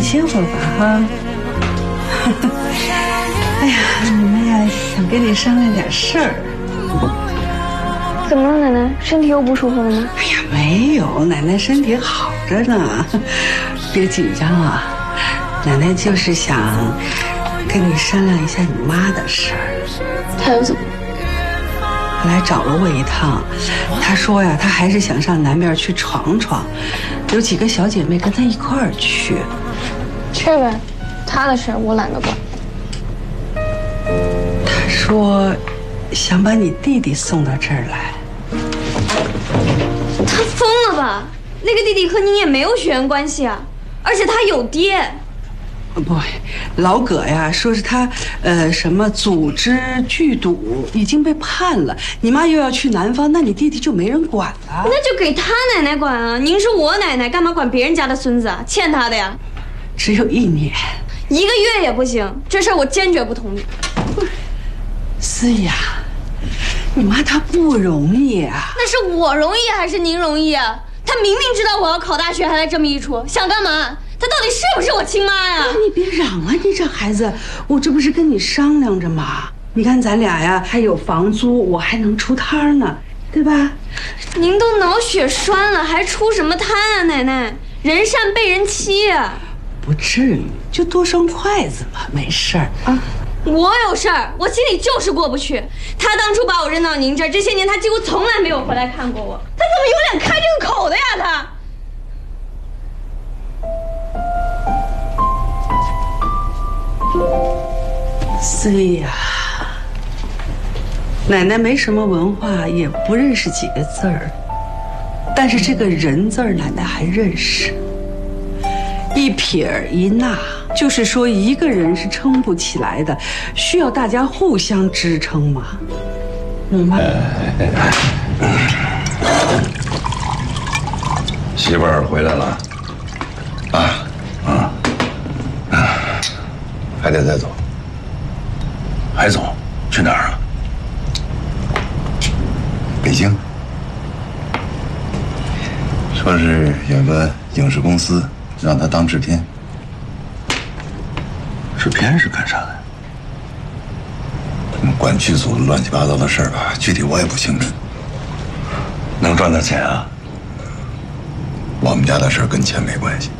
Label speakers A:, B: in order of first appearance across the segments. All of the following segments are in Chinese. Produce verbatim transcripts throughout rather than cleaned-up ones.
A: 歇会儿吧，哈。哎呀，奶奶呀，想跟你商量点事儿。
B: 怎么了，奶奶？身体又不舒服了吗？
A: 哎呀，没有，奶奶身体好着呢，别紧张啊。奶奶就是想跟你商量一下你妈的事儿。
B: 她又怎么？
A: 她来找了我一趟，她说呀，她还是想上南边去闯闯，有几个小姐妹跟她一块儿去。
B: 去呗，她的事我懒得管。
A: 她说想把你弟弟送到这儿来。
C: 他疯了吧？那个弟弟和您也没有血缘关系啊，而且他有爹。
A: 不，老葛呀，说是他呃什么组织剧赌已经被判了，你妈又要去南方，那你弟弟就没人管了。
C: 那就给他奶奶管啊！您是我奶奶，干嘛管别人家的孙子啊？欠他的呀。
A: 只有一年，
C: 一个月也不行，这事儿我坚决不同意。
A: 思雅，你妈她不容易啊。
C: 那是我容易还是您容易啊？她明明知道我要考大学，还来这么一出，想干嘛？她到底是不是我亲妈呀？
A: 你别嚷啊，你这孩子，我这不是跟你商量着吗？你看咱俩呀，还有房租，我还能出摊呢，对吧？
C: 您都脑血栓了，还出什么摊啊，奶奶？人善被人欺啊！
A: 不至于，就多双筷子嘛，没事儿啊。
C: 我有事儿，我心里就是过不去。他当初把我扔到您这儿，这些年他几乎从来没有回来看过我。他怎么有脸开这个口的呀？他。
A: 思丽呀，奶奶没什么文化，也不认识几个字儿，但是这个人字儿奶奶还认识。一撇一捺，就是说一个人是撑不起来的，需要大家互相支撑嘛，明白？
D: 媳妇儿回来了，啊啊啊！还得再走，还走？去哪儿啊？
E: 北京。说是有个影视公司让他当制片。
D: 制片是干啥的？
E: 管剧组乱七八糟的事儿吧，具体我也不清楚。
D: 能赚到钱啊？
E: 我们家的事儿跟钱没关系。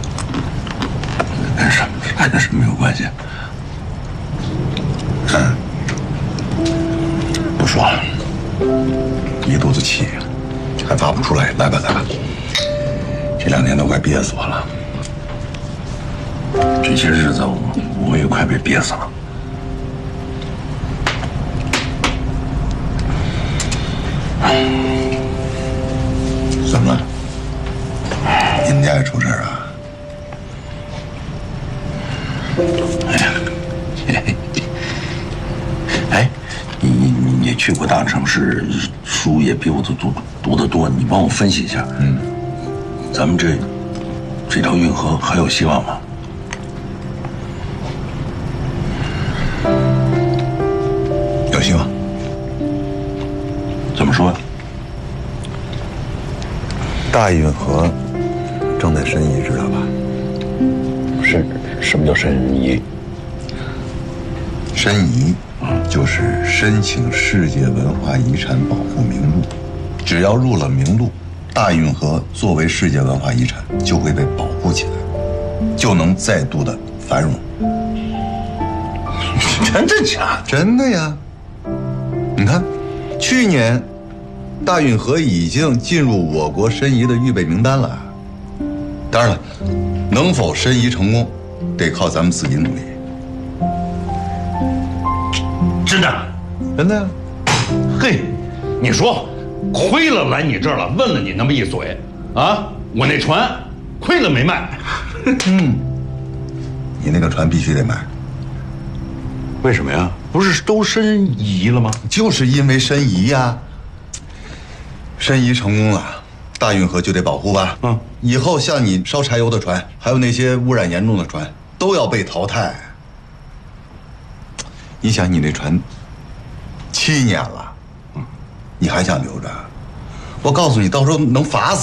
D: 跟什么跟什么有关系？
E: 嗯，不说了，一肚子气，还发不出来。来吧来吧，这两年都快憋死我了。
D: 这些日子我我也快被憋死了。
E: 怎么了？你们家也出事啊？
D: 哎呀，哎，你你你去过大城市，书也比我都读读得多，你帮我分析一下，嗯，咱们这这条运河还有希望吗？
E: 有希望。
D: 怎么说？
E: 大运河正在申遗，知道吧？
D: 是什么叫申遗？
E: 申遗就是申请世界文化遗产保护名录，只要入了名录，大运河作为世界文化遗产就会被保护起来，就能再度的繁荣。
D: 真的假的？
E: 真的呀！你看，去年大运河已经进入我国申遗的预备名单了。当然了，能否申遗成功，得靠咱们自己努力。
D: 真的？
E: 真的呀！
D: 嘿，你说，亏了来你这儿了，问了你那么一嘴，啊，我那船亏了没卖。
E: 嗯，你那个船必须得卖。
D: 为什么呀？不是都申遗了吗？
E: 就是因为申遗呀。申遗成功了，大运河就得保护吧。嗯，以后像你烧柴油的船，还有那些污染严重的船，都要被淘汰。你想，你那船七年了，嗯，你还想留着？我告诉你，到时候能罚死。